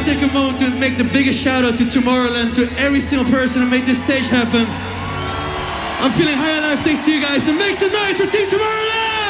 take a moment to make the biggest shout out to Tomorrowland, to every single person who made this stage happen. I'm feeling high on life thanks to you guys, so make some noise for Team Tomorrowland!